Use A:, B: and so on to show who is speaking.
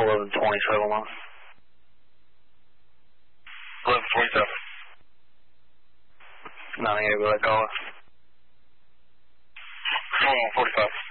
A: 11:27 on.
B: 11:27.
A: 98, will I call it?
B: 45.